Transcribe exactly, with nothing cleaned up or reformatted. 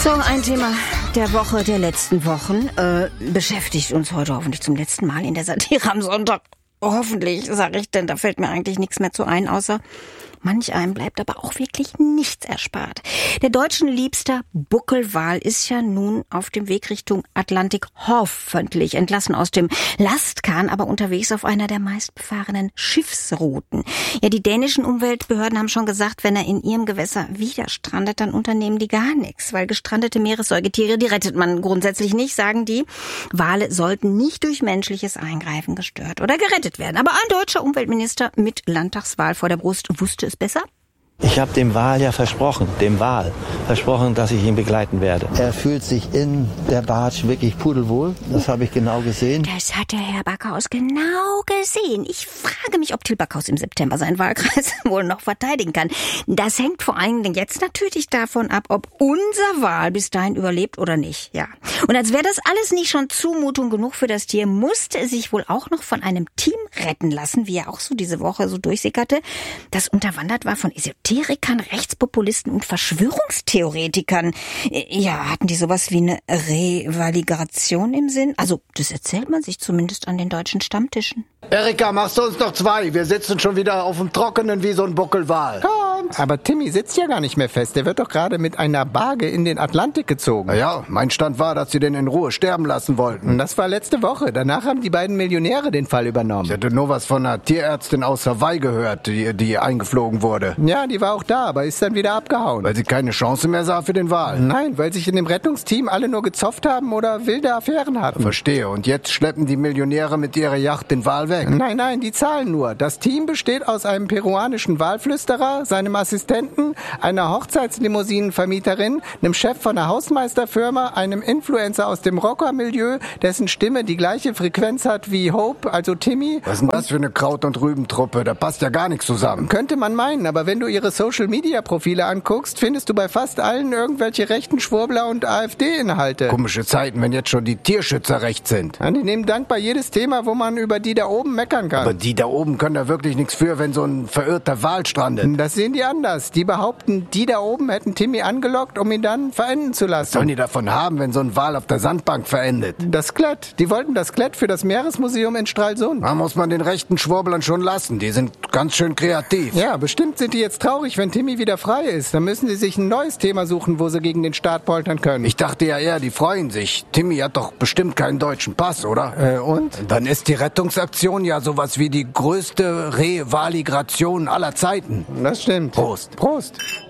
So, ein Thema der Woche, der letzten Wochen, äh, beschäftigt uns heute hoffentlich zum letzten Mal in der Satire am Sonntag. Hoffentlich, sage ich, denn da fällt mir eigentlich nichts mehr zu ein, außer manch einem bleibt aber auch wirklich nichts erspart. Der deutschen liebster Buckelwal ist ja nun auf dem Weg Richtung Atlantik hoffentlich entlassen aus dem Lastkahn, aber unterwegs auf einer der meistbefahrenen Schiffsrouten. Ja, die dänischen Umweltbehörden haben schon gesagt, wenn er in ihrem Gewässer wieder strandet, dann unternehmen die gar nichts, weil gestrandete Meeressäugetiere, die rettet man grundsätzlich nicht, sagen die. Wale sollten nicht durch menschliches Eingreifen gestört oder gerettet werden. Aber ein deutscher Umweltminister mit Landtagswahl vor der Brust wusste es besser? Ich habe dem Wal ja versprochen, dem Wal versprochen, dass ich ihn begleiten werde. Er fühlt sich in der Bartsch wirklich pudelwohl. Das habe ich genau gesehen. Das hat der Herr Backhaus genau gesehen. Ich frage mich, ob Till Backhaus im September seinen Wahlkreis wohl noch verteidigen kann. Das hängt vor allen Dingen jetzt natürlich davon ab, ob unser Wal bis dahin überlebt oder nicht. Ja. Und als wäre das alles nicht schon Zumutung genug für das Tier, musste es sich wohl auch noch von einem Team retten lassen, wie er auch so diese Woche so durchsickerte, das unterwandert war von Esoterikern, Rechtspopulisten und Verschwörungstheoretikern. Ja, hatten die sowas wie eine Revaligation im Sinn? Also, das erzählt man sich zumindest an den deutschen Stammtischen. Erika, machst du uns noch zwei? Wir sitzen schon wieder auf dem Trockenen wie so ein Buckelwal. Kommt! Aber Timmy sitzt ja gar nicht mehr fest. Der wird doch gerade mit einer Barge in den Atlantik gezogen. Na ja, mein Stand war, dass sie den in Ruhe sterben lassen wollten. Und das war letzte Woche. Danach haben die beiden Millionäre den Fall übernommen. Ich hätte nur was von einer Tierärztin aus Hawaii gehört, die, die eingeflogen wurde. Ja, die war auch da, aber ist dann wieder abgehauen. Weil sie keine Chance mehr sah für den Wal. Nein, weil sich in dem Rettungsteam alle nur gezofft haben oder wilde Affären hatten. Verstehe. Und jetzt schleppen die Millionäre mit ihrer Yacht den Wal weg. Nein, nein, die zahlen nur. Das Team besteht aus einem peruanischen Walflüsterer, seinem Assistenten, einer Hochzeitslimousinenvermieterin, einem Chef von einer Hausmeisterfirma, einem Influencer aus dem Rockermilieu, dessen Stimme die gleiche Frequenz hat wie Hope, also Timmy. Was ist denn das für eine Kraut- und Rübentruppe? Da passt ja gar nichts zusammen. Könnte man meinen, aber wenn du ihre Social-Media-Profile anguckst, findest du bei fast allen irgendwelche rechten Schwurbler und AfD-Inhalte. Komische Zeiten, wenn jetzt schon die Tierschützer recht sind. Ja, die nehmen dankbar jedes Thema, wo man über die da oben meckern kann. Aber die da oben können da wirklich nichts für, wenn so ein verirrter Wal strandet. Das sehen die anders. Die behaupten, die da oben hätten Timmy angelockt, um ihn dann verenden zu lassen. Was sollen die davon haben, wenn so ein Wal auf der Sandbank verendet? Das Klett. Die wollten das Klett für das Meeresmuseum in Stralsund. Da muss man den rechten Schwurblern schon lassen. Die sind ganz schön kreativ. Ja, bestimmt sind die jetzt traurig, wenn Timmy wieder frei ist. Dann müssen sie sich ein neues Thema suchen, wo sie gegen den Staat poltern können. Ich dachte ja eher, die freuen sich. Timmy hat doch bestimmt keinen deutschen Pass, oder? Äh, und? Dann ist die Rettungsaktion ja sowas wie die größte Revaligration aller Zeiten. Das stimmt. Prost. Prost.